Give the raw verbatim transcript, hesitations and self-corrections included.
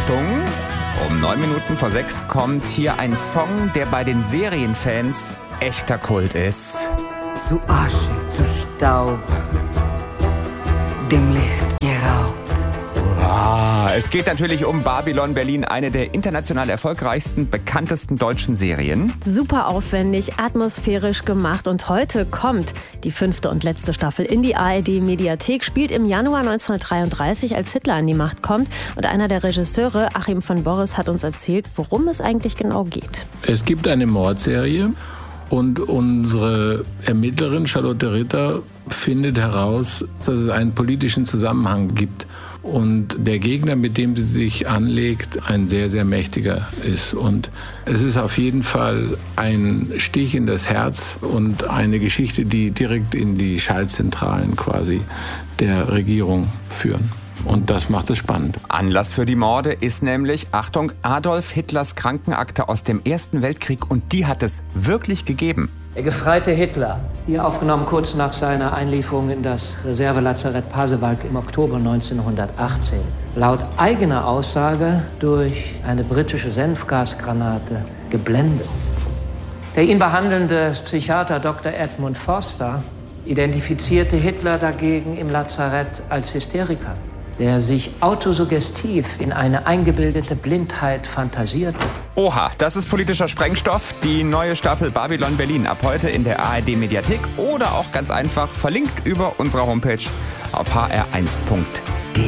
Achtung, um neun Minuten vor sechs kommt hier ein Song, der bei den Serienfans echter Kult ist. Zu Asche, zu Staub, dem Licht geraubt. Ah, es geht natürlich um Babylon Berlin, eine der international erfolgreichsten, bekanntesten deutschen Serien. Super aufwendig, atmosphärisch gemacht und heute kommt die fünfte und letzte Staffel in die A R D-Mediathek, spielt im Januar neunzehnhundertdreiunddreißig, als Hitler an die Macht kommt. Und einer der Regisseure, Achim von Borries, hat uns erzählt, worum es eigentlich genau geht. Es gibt eine Mordserie und unsere Ermittlerin Charlotte Ritter findet heraus, dass es einen politischen Zusammenhang gibt. Und der Gegner, mit dem sie sich anlegt, ein sehr, sehr mächtiger ist. Und es ist auf jeden Fall ein Stich in das Herz und eine Geschichte, die direkt in die Schaltzentralen quasi der Regierung führen. Und das macht es spannend. Anlass für die Morde ist nämlich, Achtung, Adolf Hitlers Krankenakte aus dem Ersten Weltkrieg. Und die hat es wirklich gegeben. Der gefreite Hitler, hier aufgenommen kurz nach seiner Einlieferung in das Reservelazarett Pasewalk im Oktober neunzehnhundertachtzehn. Laut eigener Aussage durch eine britische Senfgasgranate geblendet. Der ihn behandelnde Psychiater Doktor Edmund Foster identifizierte Hitler dagegen im Lazarett als Hysteriker, der sich autosuggestiv in eine eingebildete Blindheit fantasierte. Oha, das ist politischer Sprengstoff. Die neue Staffel Babylon Berlin ab heute in der A R D-Mediathek oder auch ganz einfach verlinkt über unserer Homepage auf h r eins punkt